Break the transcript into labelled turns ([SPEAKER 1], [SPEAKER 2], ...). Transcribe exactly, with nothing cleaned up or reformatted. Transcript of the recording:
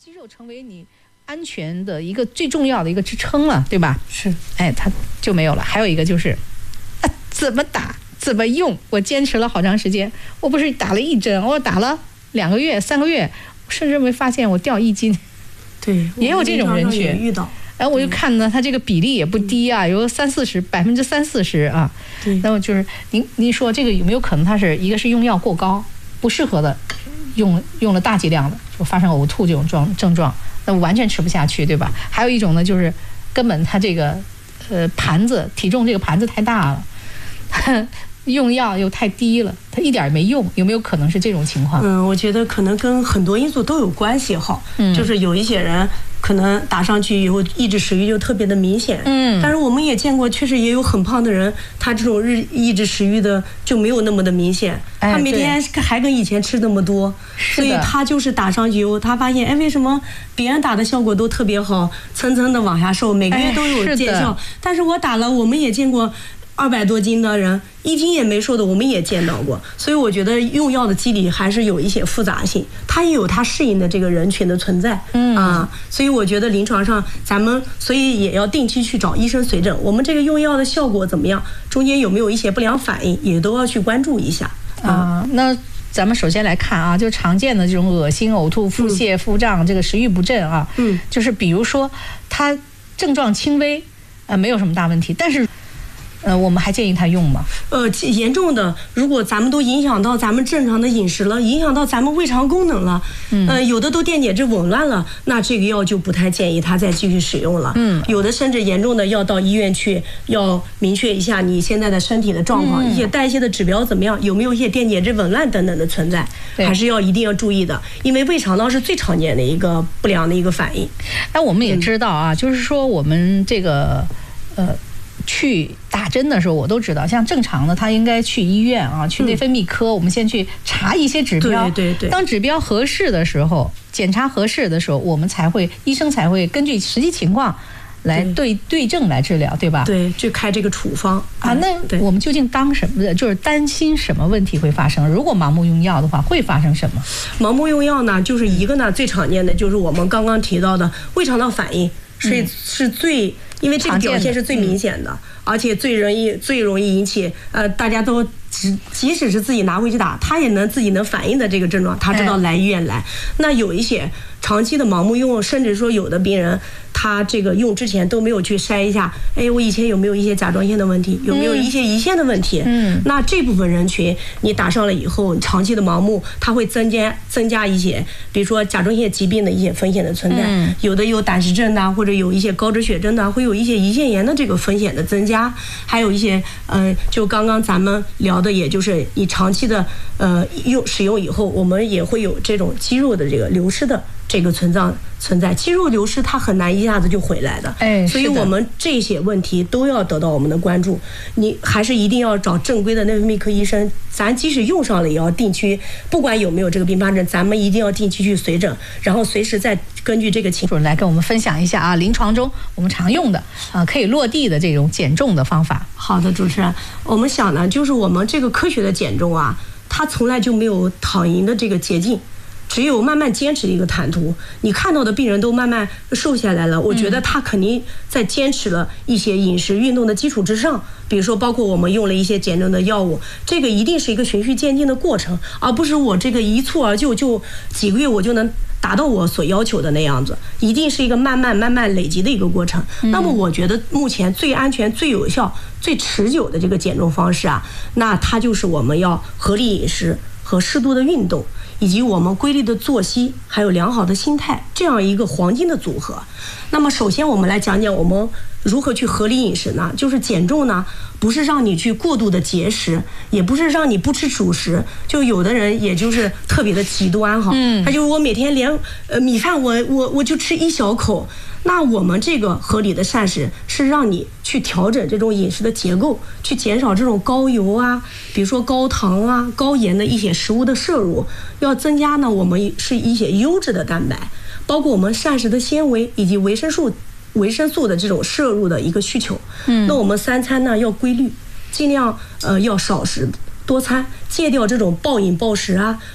[SPEAKER 1] 肌肉成为你安全的一个最重要的一个支撑了，对吧？
[SPEAKER 2] 是，
[SPEAKER 1] 哎，它就没有了。还有一个就是，啊，怎么打，怎么用？我坚持了好长时间，我不是打了一针，我打了两个月、三个月，甚至没发现我掉一斤。
[SPEAKER 2] 对，
[SPEAKER 1] 也有这种人群
[SPEAKER 2] 遇到。
[SPEAKER 1] 然后我就看呢，它这个比例也不低啊，有三四十，百分之三四十啊。
[SPEAKER 2] 对。
[SPEAKER 1] 那么就是您您说这个有没有可能它是一个是用药过高，不适合的，用用了大剂量的，就发生呕吐这种状症状，那完全吃不下去，对吧？还有一种呢，就是根本它这个呃盘子体重这个盘子太大了，用药又太低了，它一点也没用，有没有可能是这种情况？
[SPEAKER 2] 嗯，我觉得可能跟很多因素都有关系哈。嗯，就是有一些人可能打上去以后抑制食欲就特别的明显。嗯，但是我们也见过，确实也有很胖的人，他这种日抑制食欲的就没有那么的明显。哎，他每天还跟以前吃那么多，所以他就是打上去以后，他发现哎，为什么别人打的效果都特别好，蹭蹭的往下瘦，每个月都有见效，哎、但是我打了，我们也见过。二百多斤的人一斤也没瘦的，我们也见到过，所以我觉得用药的机理还是有一些复杂性，它也有它适应的这个人群的存在，嗯啊，所以我觉得临床上咱们所以也要定期去找医生随诊，我们这个用药的效果怎么样，中间有没有一些不良反应，也都要去关注一下
[SPEAKER 1] 啊。那咱们首先来看啊，就常见的这种恶心、呕吐、腹泻、腹胀，这个食欲不振啊，嗯，就是比如说它症状轻微，呃，没有什么大问题，但是。呃，我们还建议他用吗？
[SPEAKER 2] 呃，严重的，如果咱们都影响到咱们正常的饮食了，影响到咱们胃肠功能了，嗯，呃，有的都电解质紊乱了，那这个药就不太建议他再继续使用了。嗯，有的甚至严重的要到医院去，要明确一下你现在的身体的状况，嗯、一些代谢的指标怎么样，有没有一些电解质紊乱等等的存在，还是要一定要注意的，因为胃肠道是最常见的一个不良的一个反应。
[SPEAKER 1] 那我们也知道啊，嗯、就是说我们这个呃。去打针的时候，我都知道，像正常的，他应该去医院啊，去内分泌科，嗯、我们先去查一些指标。
[SPEAKER 2] 对对对。
[SPEAKER 1] 当指标合适的时候，检查合适的时候，我们才会，医生才会根据实际情况来对对症来治疗，对吧？
[SPEAKER 2] 对，就开这个处方
[SPEAKER 1] 啊。那我们究竟当什么？就是担心什么问题会发生？如果盲目用药的话，会发生什么？
[SPEAKER 2] 盲目用药呢，就是一个呢，最常见的就是我们刚刚提到的胃肠道反应，是、嗯、是最。因为这个表现是最明显的，而且最容易最容易引起呃大家都即即使是自己拿回去打，他也能自己能反应的这个症状，他知道来医院来。那有一些长期的盲目用，甚至说有的病人他这个用之前都没有去筛一下，哎，我以前有没有一些甲状腺的问题，有没有一些胰腺的问题？嗯，那这部分人群你打上了以后，长期的盲目，它会增加增加一些，比如说甲状腺疾病的一些风险的存在，嗯、有的有胆石症的，或者有一些高脂血症的，会有一些胰腺炎的这个风险的增加，还有一些嗯、呃，就刚刚咱们聊的，也就是你长期的呃用使用以后，我们也会有这种肌肉的这个流失的。这个存在存在肌肉流失，它很难一下子就回来的，
[SPEAKER 1] 哎，
[SPEAKER 2] 所以我们这些问题都要得到我们的关注。你还是一定要找正规的内分泌科医生，咱即使用上了，也要定期，不管有没有这个并发症，咱们一定要定期去随诊，然后随时再根据这个情况
[SPEAKER 1] 来跟我们分享一下啊，临床中我们常用的啊可以落地的这种减重的方法。
[SPEAKER 2] 好的，主持人，我们想呢，就是我们这个科学的减重啊，它从来就没有躺赢的这个捷径。只有慢慢坚持的一个坦途，你看到的病人都慢慢瘦下来了，我觉得他肯定在坚持了一些饮食运动的基础之上，比如说包括我们用了一些减重的药物，这个一定是一个循序渐进的过程，而不是我这个一蹴而就，就几个月我就能达到我所要求的那样子，一定是一个慢慢慢慢累积的一个过程。那么我觉得目前最安全、最有效、最持久的这个减重方式啊，那它就是我们要合理饮食和适度的运动。以及我们规律的作息，还有良好的心态，这样一个黄金的组合。那么首先我们来讲讲我们如何去合理饮食呢？就是减重呢，不是让你去过度的节食，也不是让你不吃主食。就有的人也就是特别的极端哈，嗯，他就是我每天连呃米饭我我我就吃一小口。那我们这个合理的膳食是让你去调整这种饮食的结构，去减少这种高油啊，比如说高糖啊、高盐的一些食物的摄入，要增加呢我们是一些优质的蛋白，包括我们膳食的纤维以及维生素、维生素的这种摄入的一个需求。嗯，那我们三餐呢要规律，尽量呃要少食多餐，戒掉这种暴饮暴食啊，